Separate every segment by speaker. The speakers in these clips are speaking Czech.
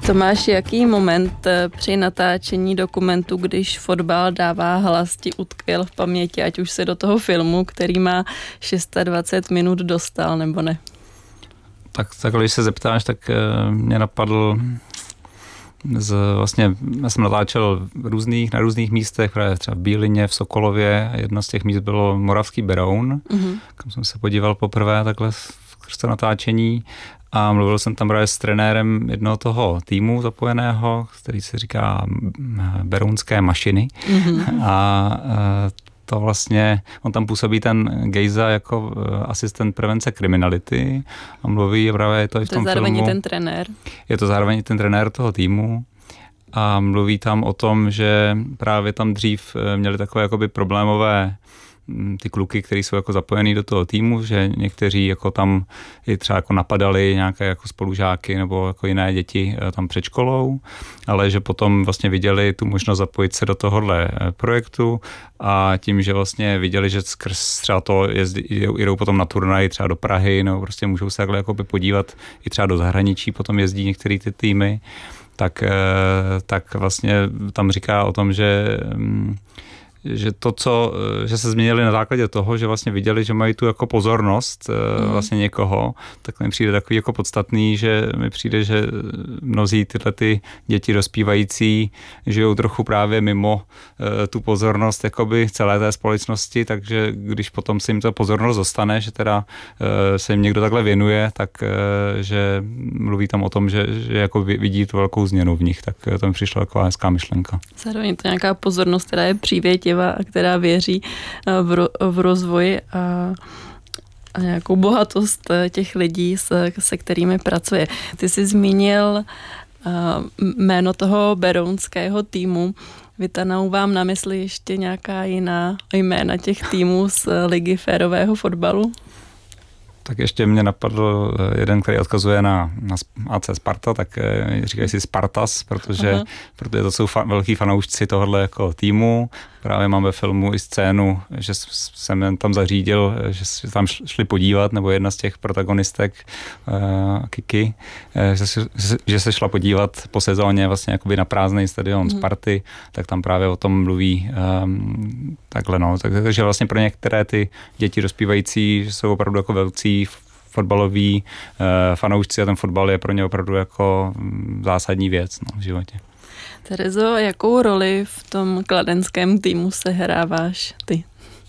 Speaker 1: Tomáš, jaký moment při natáčení dokumentu, když fotbal dává hlas, ti utkvěl v paměti, ať už se do toho filmu, který má 620 minut, dostal, nebo ne?
Speaker 2: Tak když se zeptáš, tak mě napadl vlastně, já jsem natáčel na různých místech, právě třeba v Bílině, v Sokolově, a jedno z těch míst bylo Moravský Beroun, kam jsem se podíval poprvé takhle v to natáčení a mluvil jsem tam právě s trenérem jednoho toho týmu zapojeného, který se říká Berounské mašiny a to vlastně, on tam působí ten Gejza jako asistent prevence kriminality a mluví právě je to i v tom filmu. To je zároveň ten trenér. Je to zároveň ten trenér toho týmu a mluví tam o tom, že právě tam dřív měli takové jakoby problémové ty kluky, kteří jsou jako zapojený do toho týmu, že někteří jako tam i třeba jako napadali nějaké jako spolužáky nebo jako jiné děti tam před školou, ale že potom vlastně viděli tu možnost zapojit se do tohohle projektu a tím, že vlastně viděli, že skrz třeba to jdou potom na turnaj třeba do Prahy nebo prostě můžou se takhle jako podívat i třeba do zahraničí, potom jezdí některé ty týmy, tak vlastně tam říká o tom, že že se změnili na základě toho, že vlastně viděli, že mají tu jako pozornost vlastně někoho, tak mi přijde takový jako podstatný, že mi přijde, že mnozí tyhle ty děti dospívající žijou trochu právě mimo tu pozornost jakoby celé té společnosti, takže když potom se jim ta pozornost dostane, že teda se jim někdo takhle věnuje, tak že mluví tam o tom, že jako vidí tu velkou změnu v nich, tak to mi přišla taková hezká myšlenka.
Speaker 1: Zároveň to nějaká pozornost, která je přívětivá a která věří v rozvoj a nějakou bohatost těch lidí, se kterými pracuje. Ty jsi zmínil jméno toho berounského týmu. Vytanou vám na mysli ještě nějaká jiná jména těch týmů z ligy férového fotbalu?
Speaker 2: Tak ještě mě napadl jeden, který odkazuje na AC Sparta, tak říkají si Spartas, protože to jsou velký fanoušci tohohle jako týmu. Právě mám ve filmu i scénu, že jsem tam zařídil, že se tam šli podívat, nebo jedna z těch protagonistek, Kiki, že se šla podívat po sezóně vlastně jakoby na prázdný stadion Sparty, tak tam právě o tom mluví takhle, no. Takže vlastně pro některé ty děti dospívající jsou opravdu jako velcí fotbaloví fanoušci a ten fotbal je pro ně opravdu jako zásadní věc, no, v životě.
Speaker 1: Terezo, jakou roli v tom kladenském týmu sehráváš ty?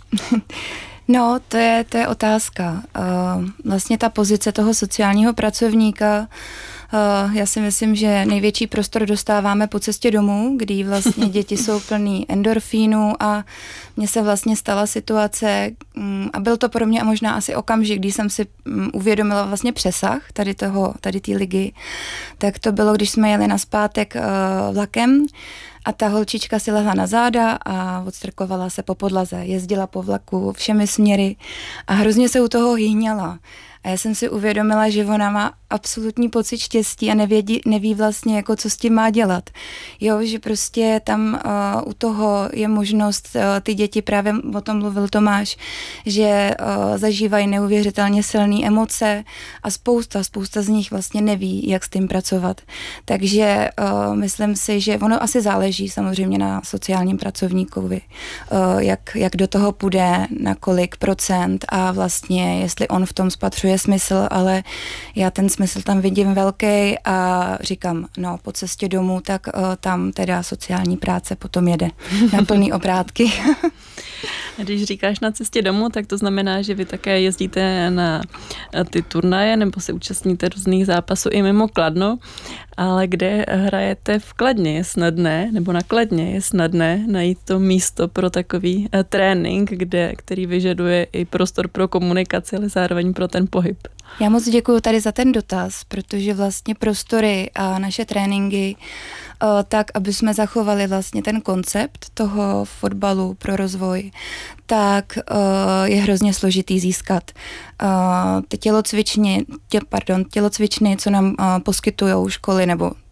Speaker 3: No, to je otázka. Vlastně ta pozice toho sociálního pracovníka, já si myslím, že největší prostor dostáváme po cestě domů, kdy vlastně děti jsou plný endorfínů a mně se vlastně stala situace a byl to pro mě možná asi okamžik, kdy jsem si uvědomila vlastně přesah tady té ligy, tak to bylo, když jsme jeli nazpátek vlakem a ta holčička si lehla na záda a odstrkovala se po podlaze, jezdila po vlaku všemi směry a hrozně se u toho hýňala. A já jsem si uvědomila, že ona má absolutní pocit štěstí a neví vlastně, jako co s tím má dělat. Jo, že prostě tam u toho je možnost, ty děti, právě o tom mluvil Tomáš, že zažívají neuvěřitelně silné emoce a spousta z nich vlastně neví, jak s tím pracovat. Takže myslím si, že ono asi záleží samozřejmě na sociálním pracovníkovi, jak do toho půjde, na kolik procent a vlastně jestli on v tom spatřuje smysl, ale já ten smysl tam vidím velký a říkám, no po cestě domů, tak tam teda sociální práce potom jede na plný obrátky.
Speaker 1: Když říkáš na cestě domů, tak to znamená, že vy také jezdíte na ty turnaje nebo se účastníte různých zápasů i mimo Kladno, ale kde hrajete v Kladně je snadné, nebo na Kladně je snadné najít to místo pro takový trénink, který vyžaduje i prostor pro komunikaci, ale zároveň pro ten pohyb.
Speaker 3: Já moc děkuju tady za ten dotaz, protože vlastně prostory a naše tréninky tak, aby jsme zachovali vlastně ten koncept toho fotbalu pro rozvoj, tak je hrozně složitý získat. Ty tělocvičny, co nám poskytujou školy, nebo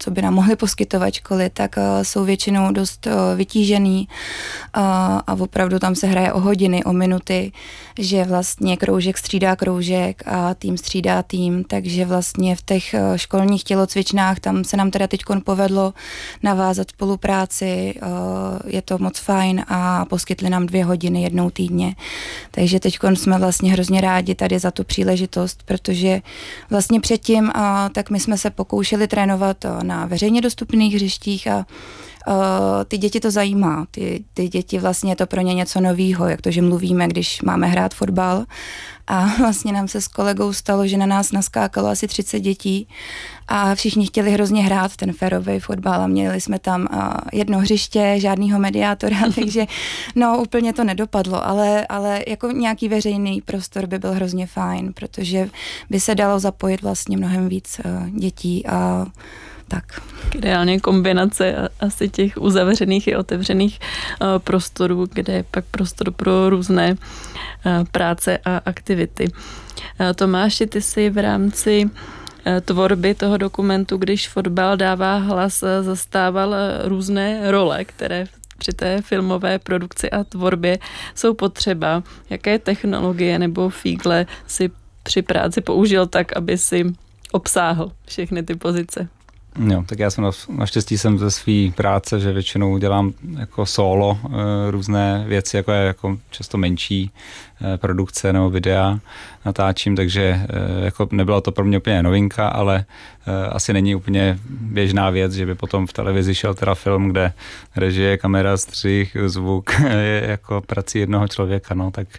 Speaker 3: co by nám mohly poskytovat školy, tak jsou většinou dost vytížený a opravdu tam se hraje o hodiny, o minuty, že vlastně kroužek střídá kroužek a tým střídá tým, takže vlastně v těch školních tělocvičnách tam se nám teda teďkon povedlo navázat spolupráci, je to moc fajn a poskytli nám 2 hodiny jednou týdně, takže teďkon jsme vlastně hrozně rádi tady za tu příležitost, protože vlastně předtím tak my jsme se pokoušeli trénovat na veřejně dostupných hřištích a ty děti to zajímá. Ty děti vlastně je to pro ně něco novýho, jak to, že mluvíme, když máme hrát fotbal. A vlastně nám se s kolegou stalo, že na nás naskákalo asi 30 dětí a všichni chtěli hrozně hrát ten férový fotbal a měli jsme tam jedno hřiště, žádnýho mediátora, takže no úplně to nedopadlo, ale jako nějaký veřejný prostor by byl hrozně fajn, protože by se dalo zapojit vlastně mnohem víc dětí a tak.
Speaker 1: Ideálně kombinace asi těch uzavřených i otevřených prostorů, kde je pak prostor pro různé práce a aktivity. Tomáši, ty jsi v rámci tvorby toho dokumentu, když fotbal dává hlas, zastával různé role, které při té filmové produkci a tvorbě jsou potřeba. Jaké technologie nebo fígle si při práci použil tak, aby si obsáhl všechny ty pozice?
Speaker 2: Jo, tak já jsem naštěstí jsem ze své práce, že většinou dělám jako solo různé věci, jako je jako často menší produkce nebo videa natáčím, takže jako nebyla to pro mě úplně novinka, ale asi není úplně běžná věc, že by potom v televizi šel teda film, kde režie, kamera, střih, zvuk je jako prací jednoho člověka, no, tak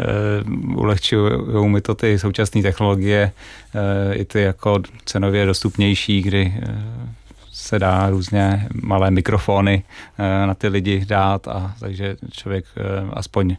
Speaker 2: ulehčují mi to ty současné technologie, i ty jako cenově dostupnější, kdy se dá různě malé mikrofony na ty lidi dát a takže člověk aspoň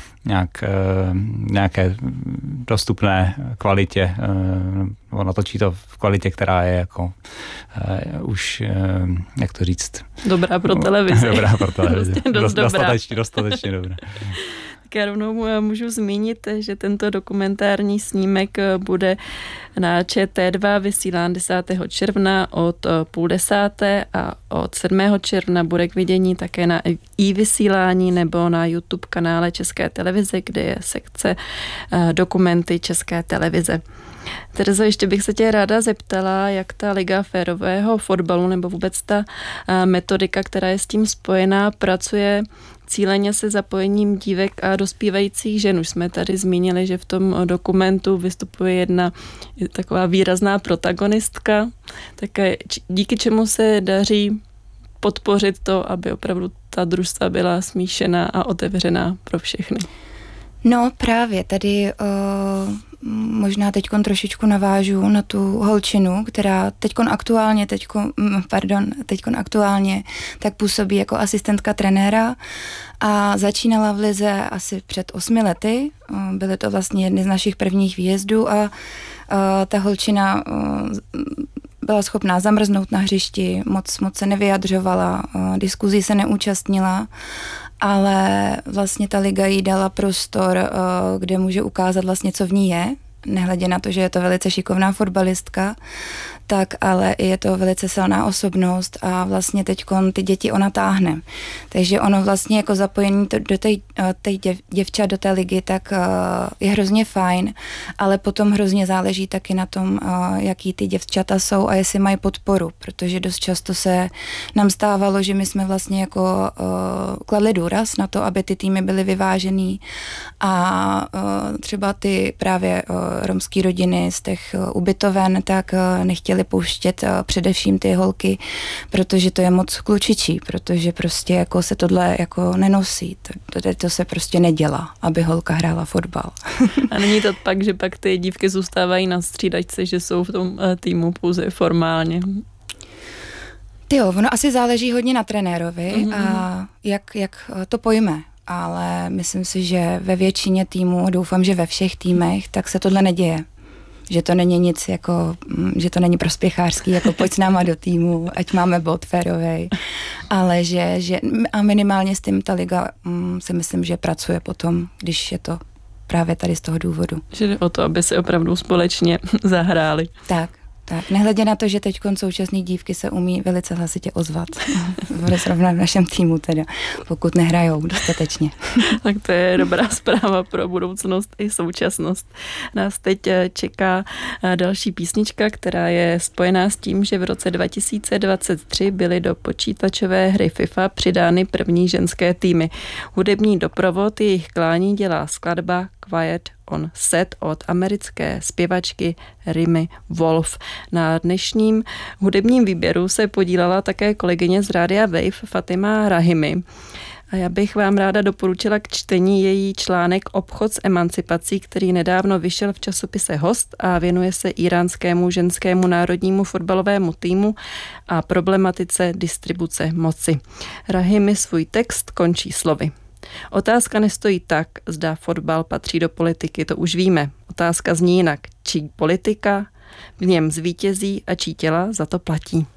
Speaker 2: nějaké dostupné kvalitě, natočí to v kvalitě, která je jako už, jak to říct?
Speaker 1: Dobrá pro televizi.
Speaker 2: Dobrá pro televizi.
Speaker 1: Dostatečně
Speaker 2: dobrá.
Speaker 1: Tak já rovnou můžu zmínit, že tento dokumentární snímek bude na ČT2 vysílán 10. června od 9:30 a od 7. června bude k vidění také na i-vysílání nebo na YouTube kanále České televize, kde je sekce dokumenty České televize. Terezo, ještě bych se tě ráda zeptala, jak ta Liga férového fotbalu nebo vůbec ta metodika, která je s tím spojená, pracuje cíleně se zapojením dívek a dospívajících žen. Už jsme tady zmínili, že v tom dokumentu vystupuje jedna taková výrazná protagonistka, tak díky čemu se daří podpořit to, aby opravdu ta družstva byla smíšená a otevřená pro všechny.
Speaker 3: No právě, tady možná teďkon trošičku navážu na tu holčinu, která teďkon aktuálně tak působí jako asistentka trenéra a začínala v lize asi před 8 lety. Byly to vlastně jedny z našich prvních výjezdů a ta holčina byla schopná zamrznout na hřišti, moc se nevyjadřovala, diskuzí se neúčastnila, ale vlastně ta liga jí dala prostor, kde může ukázat vlastně, co v ní je, nehledě na to, že je to velice šikovná fotbalistka, tak ale je to velice silná osobnost a vlastně teďkon ty děti ona táhne. Takže ono vlastně jako zapojení do té děvčat do té ligy, tak je hrozně fajn, ale potom hrozně záleží taky na tom, jaký ty děvčata jsou a jestli mají podporu, protože dost často se nám stávalo, že my jsme vlastně jako kladli důraz na to, aby ty týmy byly vyvážený a třeba ty právě romský rodiny z těch ubytoven, tak nechtěli pouštět především ty holky, protože to je moc klučičí, protože prostě jako se tohle jako nenosí. To se prostě nedělá, aby holka hrála fotbal.
Speaker 1: A není to pak, že pak ty dívky zůstávají na střídačce, že jsou v tom týmu pouze formálně?
Speaker 3: Jo, ono asi záleží hodně na trenérovi a jak to pojme. Ale myslím si, že ve většině týmů, doufám, že ve všech týmech, tak se tohle neděje. Že to není nic jako, že to není prospěchářský, jako pojď s náma do týmu, ať máme bod férovej, ale že a minimálně s tím ta liga si myslím, že pracuje potom, když je to právě tady z toho důvodu.
Speaker 1: Že jde o to, aby se opravdu společně zahráli.
Speaker 3: Tak. Tak, nehledě na to, že teď současné dívky se umí velice hlasitě ozvat. Bude zrovna v našem týmu teda, pokud nehrajou dostatečně.
Speaker 1: Tak to je dobrá zpráva pro budoucnost i současnost. Nás teď čeká další písnička, která je spojená s tím, že v roce 2023 byly do počítačové hry FIFA přidány první ženské týmy. Hudební doprovod jejich klání dělá skladba Quiet on Set od americké zpěvačky Rimy Wolf. Na dnešním hudebním výběru se podílela také kolegyně z Rádia Wave Fatima Rahimi. A já bych vám ráda doporučila k čtení její článek Obchod s emancipací, který nedávno vyšel v časopise Host a věnuje se íránskému ženskému národnímu fotbalovému týmu a problematice distribuce moci. Rahimi svůj text končí slovy. Otázka nestojí tak, zda fotbal patří do politiky, to už víme. Otázka zní jinak, čí politika v něm zvítězí a čí těla za to platí.